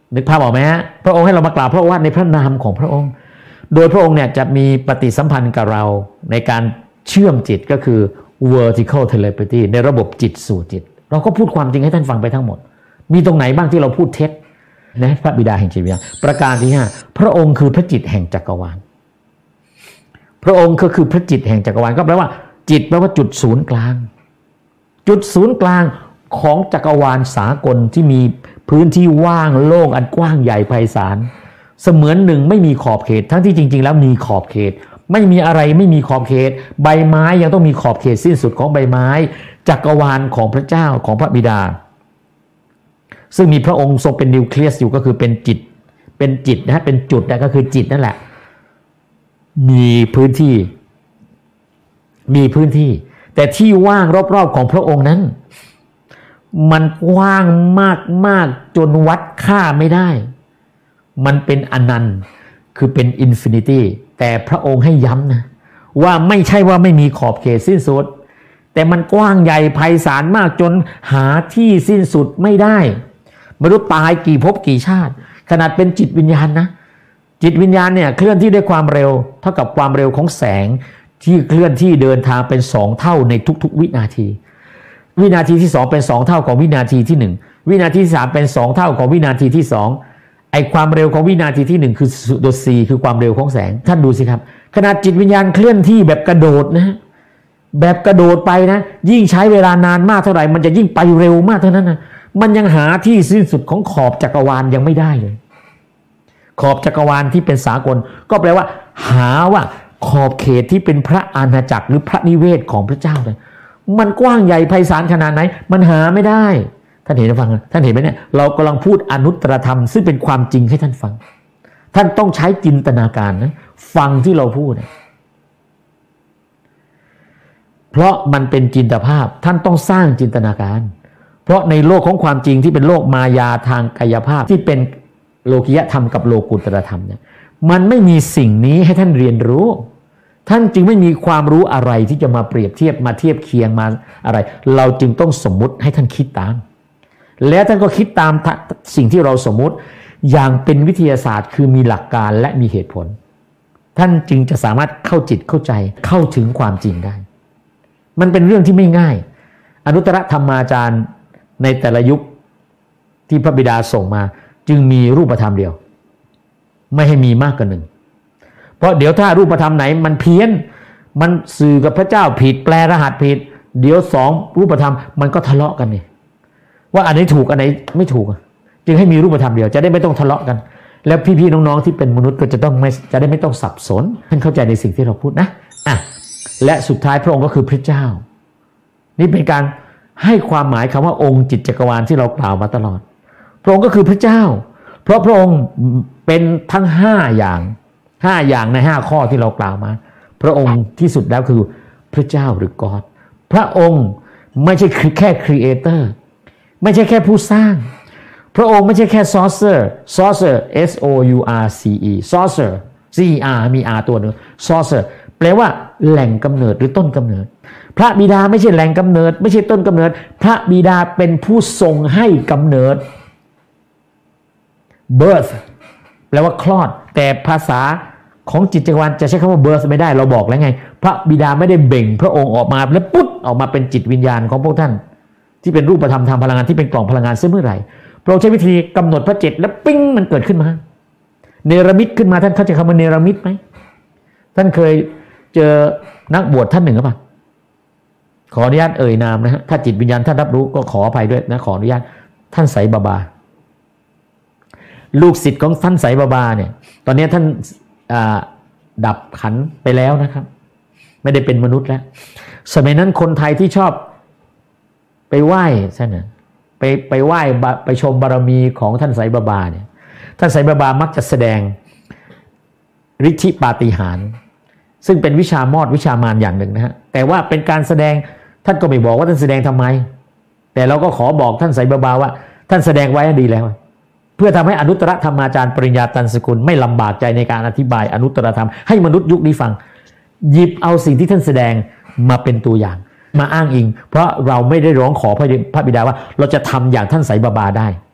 นึกภาพออกไหมฮะพระองค์ให้เรามากราบพระองค์ในพระนามของพระองค์โดยพระองค์เนี่ยจะมีปฏิสัมพันธ์กับเราในการเชื่อมจิตก็คือ vertical telepathy ในระบบจิตสู่จิตเราก็พูดความจริงให้ท่านฟังไปทั้งหมดมีตรงไหนบ้างที่เราพูดเท็จนะพระบิดาแห่งจิตวิญญาณประการที่5พระองค์คือพระจิตแห่งจักรวาลพระองค์ก็คือพระจิตแห่งจักรวาลก็แปลว่าจิตแปลว่าจุดศูนย์กลางจุดศูนย์กลางของจักรวาลสากลที่มีพื้นที่ว่างโล่งอันกว้างใหญ่ไพศาลเสมือนหนึ่งไม่มีขอบเขตทั้งที่จริงๆแล้วมีขอบเขตไม่มีอะไรไม่มีขอบเขตใบไม้ยังต้องมีขอบเขตสิ้นสุดของใบไม้จักรวาลของพระเจ้าของพระบิดาซึ่งมีพระองค์ทรงเป็นนิวเคลียสอยู่ก็คือเป็นจิตนะฮะเป็นจุดนะก็คือจิตนั่นแหละมีพื้นที่แต่ที่ว่างรอบๆของพระองค์นั้นมันกว้างมากๆจนวัดค่าไม่ได้มันเป็นอนันต์คือเป็นอินฟินิตี้แต่พระองค์ให้ย้ำนะว่าไม่ใช่ว่าไม่มีขอบเขตสิ้นสุดแต่มันกว้างใหญ่ไพศาลมากจนหาที่สิ้นสุดไม่ได้ไม่รู้ตายกี่ภพกี่ชาติขนาดเป็นจิตวิญญาณนะจิตวิญญาณเนี่ยเคลื่อนที่ด้วยความเร็วเท่ากับความเร็วของแสงที่เคลื่อนที่เดินทางเป็น2เท่าในทุกๆวินาทีวินาทีที่2เป็น2เท่าของวินาทีที่1วินาทีที่3เป็น2เท่าของวินาทีที่2ไอความเร็วของวินาทีที่1คือตัว c คือความเร็วของแสงท่านดูสิครับขนาดจิตวิญญาณเคลื่อนที่แบบกระโดดนะแบบกระโดดไปนะยิ่งใช้เวลานานมากเท่าไหร่มันจะยิ่งไปเร็วมากเท่านั้นนะมันยังหาที่สิ้นสุดของขอบจักรวาลยังไม่ได้เลยขอบจักรวาลที่เป็นสากลก็แปลว่าหาว่าขอบเขตที่เป็นพระอาณาจักรหรือพระนิเวศของพระเจ้าเลยมันกว้างใหญ่ไพศาลขนาดไหนมันหาไม่ได้ท่านเห็นไหมฟังท่านเห็นไหมเนี่ยเรากำลังพูดอนุตตรธรรมซึ่งเป็นความจริงให้ท่านฟังท่านต้องใช้จินตนาการนะฟังที่เราพูดนะเพราะมันเป็นจินตภาพท่านต้องสร้างจินตนาการเพราะในโลกของความจริงที่เป็นโลกมายาทางกายภาพที่เป็นโลกิยธรรมกับโลกุตตรธรรมเนี่ยมันไม่มีสิ่งนี้ให้ท่านเรียนรู้ท่านจึงไม่มีความรู้อะไรที่จะมาเปรียบเทียบมาเทียบเคียงมาอะไรเราจึงต้องสมมุติให้ท่านคิดตามแล้วท่านก็คิดตามสิ่งที่เราสมมุติอย่างเป็นวิทยาศาสตร์คือมีหลักการและมีเหตุผลท่านจึงจะสามารถเข้าจิตเข้าใจเข้าถึงความจริงได้มันเป็นเรื่องที่ไม่ง่ายอนุตตรธรรมาจารย์ในแต่ละยุคที่พระบิดาส่งมาจึงมีรูปธรรมเดียวไม่ให้มีมากกว่าหนึ่งเพราะเดี๋ยวถ้ารูปธรรมไหนมันเพี้ยนมันสื่อกับพระเจ้าผิดแปลรหัสผิดเดี๋ยว2รูปธรรมมันก็ทะเลาะกันนี่ว่าอันไหนถูกอันไหนไม่ถูกจึงให้มีรูปธรรมเดียวจะได้ไม่ต้องทะเลาะกันแล้วพี่ๆน้องๆที่เป็นมนุษย์ก็จะได้ไม่ต้องสับสนท่านเข้าใจในสิ่งที่เราพูดนะและสุดท้ายพระองค์ก็คือพระเจ้านี่เป็นการให้ความหมายคำว่าองค์จิตจักรวาลที่เรากล่าวมาตลอดพระองค์ก็คือพระเจ้าเพราะพระองค์เป็นทั้ง5อย่างใน5ข้อที่เรากล่าวมาพระองค์ที่สุดแล้วคือพระเจ้าหรือกอดพระองค์ไม่ใช่แค่ครีเอเตอร์ไม่ใช่แค่ผู้สร้างพระองค์ไม่ใช่แค่ sourcer S O U R C E sourcer C E R มี R ตัวนึง sourcer แปลว่าแหล่งกำเนิดหรือต้นกำเนิดพระบิดาไม่ใช่แหล่งกำเนิดไม่ใช่ต้นกำเนิดพระบิดาเป็นผู้ทรงให้กำเนิด birth แปลว่าคลอดแต่ภาษาของจิตจักรวาลจะใช้คำว่า birth ไม่ได้เราบอกแล้วไงพระบิดาไม่ได้เบ่งพระองค์ออกมาแล้วปุ๊บออกมาเป็นจิตวิญญาณของพวกท่านที่เป็นรูปธรรมทางพลังงานที่เป็นกล่องพลังงานเสียเมื่อไหร่พระองค์ใช้วิธีกำหนดพระจิตแล้วปิ้งมันเกิดขึ้นมาเนรมิตขึ้นมาท่านเข้าใจคำว่าเนรมิตไหมท่านเคยเจอนักบวชท่านหนึ่งหรือเปล่าขออนุญาตเอ่ยนามนะฮะถ้าจิตวิญญาณท่านรับรู้ก็ขออภัยด้วยนะขออนุญาตท่านไสบาบาลูกศิษย์ของท่านไสบาบาเนี่ยตอนนี้ท่านดับขันไปแล้วนะครับไม่ได้เป็นมนุษย์แล้วสมัยนั้นคนไทยที่ชอบไปไหว้ใช่ไหมไปไหว้ไปชมบารมีของท่านไสบาบาเนี่ยท่านไสบาบามักจะแสดงฤทธิปาฏิหาริย์ซึ่งเป็นวิชามอดวิชามารอย่างหนึ่งนะฮะแต่ว่าเป็นการแสดงท่านก็ไม่บอกว่าท่านแสดงทำไมแต่เราก็ขอบอกท่านไสบาบาว่าท่านแสดงไว้ดีแล้วเพื่อทำให้อนุตตรธรรมาจารย์ปริญญาตันสกุลไม่ลำบากใจในการอธิบายอนุตตรธรรมให้มนุษย์ยุคนี้ฟังหยิบเอาสิ่งที่ท่านแสดงมาเป็นตัวอย่างมาอ้างอิงเพราะเราไม่ได้ร้องขอพระบิดาว่าเราจะทำอย่างท่านไสบาบาได้